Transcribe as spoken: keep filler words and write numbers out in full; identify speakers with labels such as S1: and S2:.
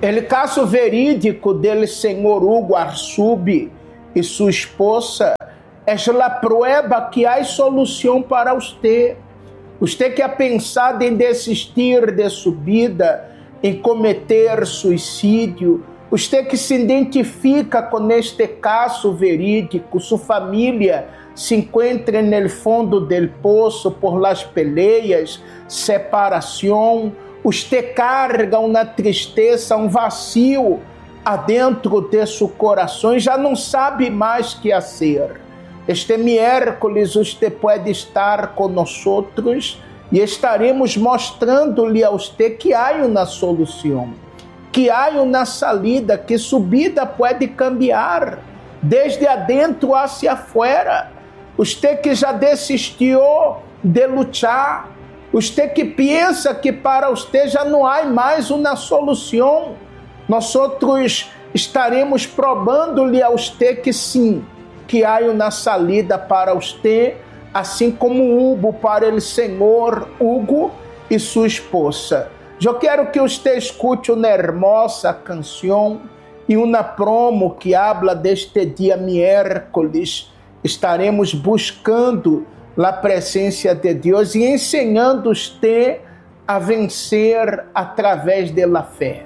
S1: El caso verídico del senhor Hugo Arzúbi e sua esposa é a prueba que há solução para você. Você que ha pensado em desistir de sua vida, em cometer suicídio, você que se identifica com este caso verídico, sua família se encontra no fundo do poço por las peleas, separação, você carga uma tristeza, um vazio adentro de seu coração e já não sabe mais o que fazer. Este miércoles você pode estar conosco e estaremos mostrando-lhe a você que há uma solução, que há uma saída, que sua vida pode cambiar desde adentro hacia fora. Você que já desistiu de lutar, você que pensa que para você já não há mais uma solução, nós outros estaremos provando-lhe a você que sim, que há uma saída para você, assim como Hugo para o senhor Hugo e sua esposa. Eu quero que você escute uma hermosa canção e uma promo que habla deste dia miércoles. Estaremos buscando a presença de Deus e ensinando você a vencer através da fé.